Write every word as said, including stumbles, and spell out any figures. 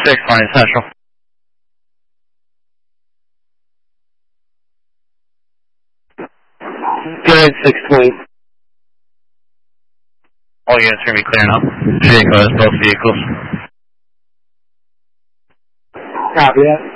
six, Marine Central. Good, six twenty. All units are going to be clearing up. Vehicle has both vehicles. Copy that.